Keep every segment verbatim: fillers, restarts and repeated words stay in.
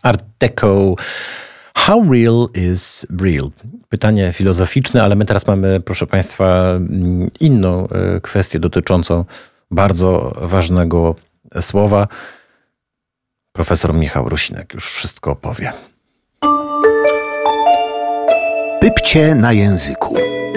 Art Deco. How real is real? Pytanie filozoficzne, ale my teraz mamy, proszę Państwa, inną kwestię dotyczącą bardzo ważnego słowa. Profesor Michał Rusinek już wszystko opowie. Pypcie na języku.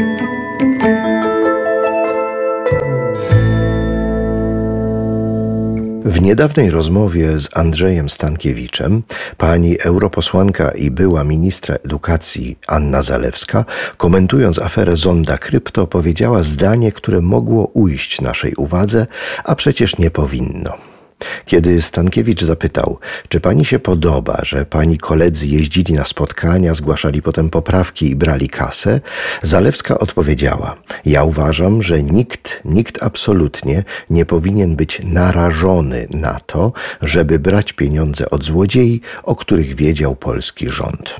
W niedawnej rozmowie z Andrzejem Stankiewiczem pani europosłanka i była ministra edukacji Anna Zalewska, komentując aferę Zonda Krypto, powiedziała zdanie, które mogło ujść naszej uwadze, a przecież nie powinno. Kiedy Stankiewicz zapytał, czy pani się podoba, że pani koledzy jeździli na spotkania, zgłaszali potem poprawki i brali kasę, Zalewska odpowiedziała: ja uważam, że nikt, nikt absolutnie nie powinien być narażony na to, żeby brać pieniądze od złodziei, o których wiedział polski rząd.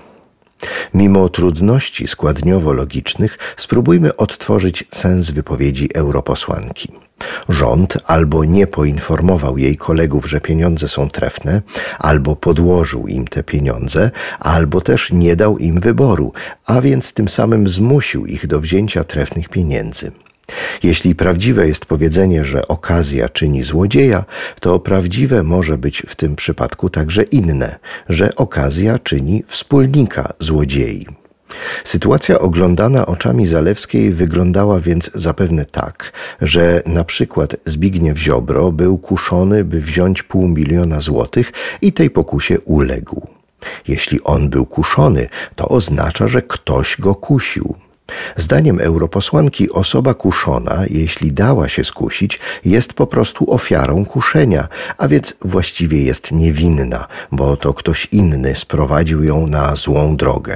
Mimo trudności składniowo-logicznych spróbujmy odtworzyć sens wypowiedzi europosłanki. Rząd albo nie poinformował jej kolegów, że pieniądze są trefne, albo podłożył im te pieniądze, albo też nie dał im wyboru, a więc tym samym zmusił ich do wzięcia trefnych pieniędzy. Jeśli prawdziwe jest powiedzenie, że okazja czyni złodzieja, to prawdziwe może być w tym przypadku także inne, że okazja czyni wspólnika złodziei. Sytuacja oglądana oczami Zalewskiej wyglądała więc zapewne tak, że na przykład Zbigniew Ziobro był kuszony, by wziąć pół miliona złotych i tej pokusie uległ. Jeśli on był kuszony, to oznacza, że ktoś go kusił. Zdaniem europosłanki osoba kuszona, jeśli dała się skusić, jest po prostu ofiarą kuszenia, a więc właściwie jest niewinna, bo to ktoś inny sprowadził ją na złą drogę.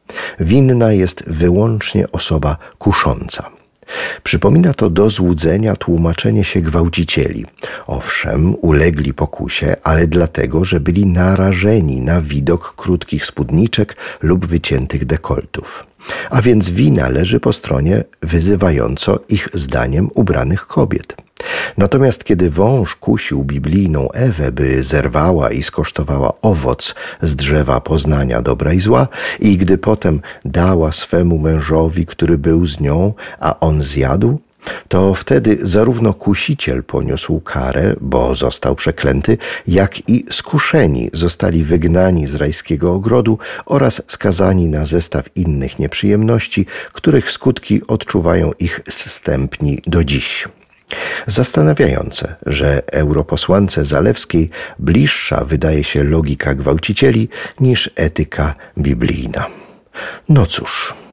Winna jest wyłącznie osoba kusząca. Przypomina to do złudzenia tłumaczenie się gwałcicieli. Owszem, ulegli pokusie, ale dlatego, że byli narażeni na widok krótkich spódniczek lub wyciętych dekoltów. A więc wina leży po stronie wyzywająco ich zdaniem ubranych kobiet. Natomiast kiedy wąż kusił biblijną Ewę, by zerwała i skosztowała owoc z drzewa poznania dobra i zła, i gdy potem dała swemu mężowi, który był z nią, a on zjadł, to wtedy zarówno kusiciel poniósł karę, bo został przeklęty, jak i skuszeni zostali wygnani z rajskiego ogrodu oraz skazani na zestaw innych nieprzyjemności, których skutki odczuwają ich zstępni do dziś. Zastanawiające, że europosłance Zalewskiej bliższa wydaje się logika gwałcicieli niż etyka biblijna. No cóż...